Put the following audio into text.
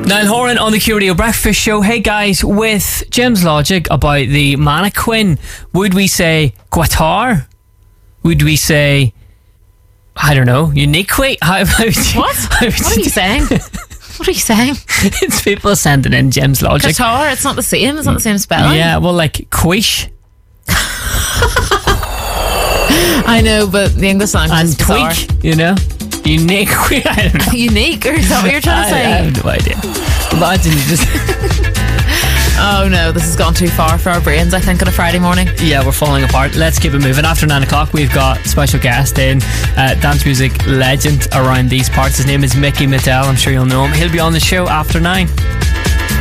Niall Horan on the Q Radio Breakfast Show. Hey guys, with Jim's logic about the mannequin, would we say guitar? Would we say, I don't know, uniquely? What? What are you saying? What are you saying? It's people sending in Jim's logic. Guitar, it's not the same. It's not the same spelling. Yeah, well, like quiche I know, but the English language and is bizarre. tweak, you know? Unique. I don't know. Unique, or is that what you're trying to say? I have no idea. Imagine you just... Oh no, this has gone too far for our brains, I think, on a Friday morning. Yeah, we're falling apart. Let's keep it moving. After 9 o'clock, we've got special guest in, dance music legend around these parts. His name is Mickey Mittell. I'm sure you'll know him. He'll be on the show after 9.